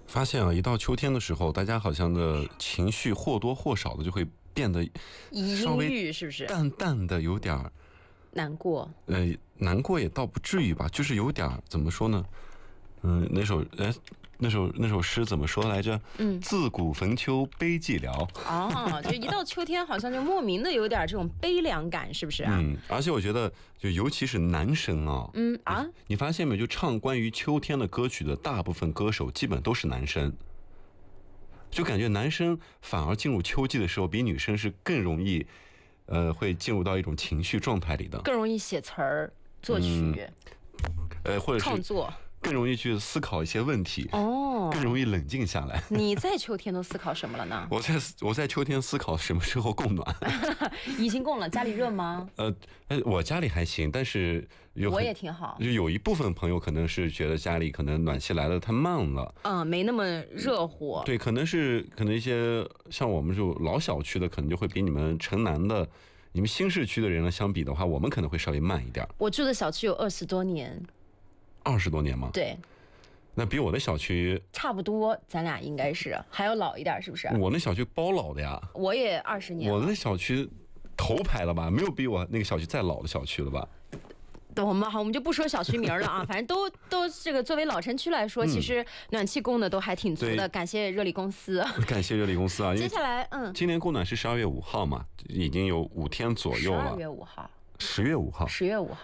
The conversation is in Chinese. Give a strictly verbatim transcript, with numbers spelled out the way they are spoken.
发现啊，一到秋天的时候，大家好像的情绪或多或少的就会变得稍阴郁， 微是不是？ 淡淡的，有点儿难过。 呃，难过也倒不至于吧，就是有点儿怎么说呢？嗯，那首哎，那首那首诗怎么说来着？ 嗯， 自古逢秋悲寂寥。 哦，就一到秋天，好像就莫名的有点这种悲凉感，是不是啊？ 嗯，而且我觉得，就尤其是男生啊， 嗯啊， 你，你发现没有？就唱关于秋天的歌曲的大部分歌手，基本都是男生。就感觉男生反而进入秋季的时候，比女生是更容易，呃，会进入到一种情绪状态里的， 更容易写词儿、作曲、 嗯、呃，或者是创作。 更容易去思考一些问题哦，更容易冷静下来。 你在秋天都思考什么了呢？ 我在我在秋天思考什么时候供暖。 已经供了，家里热吗？ 呃，我家里还行，但是有我也挺好。 就有一部分朋友可能是觉得家里可能暖气来的太慢了， 嗯，没那么热乎。 对，可能是可能一些像我们这种老小区的，可能就会比你们城南的。你们新市区的人呢，相比的话，我们可能会稍微慢一点。 我住的小区有二十多年。 二十多年吗？ 对， 那比我的小区差不多，咱俩应该是还要老一点，是不是？ 我那小区包老的呀。 我也二十年。 我的小区头排了吧？没有比我那个小区再老的小区了吧？ 我们好，我们就不说小区名了啊，反正都都这个作为老城区来说，嗯、其实暖气供的都还挺足的，感谢热力公司。 感谢热力公司啊！ 接下来，嗯， 今年供暖是十二月五号嘛，已经有五天左右了。 十二月五号。 十月五号， 十月五号。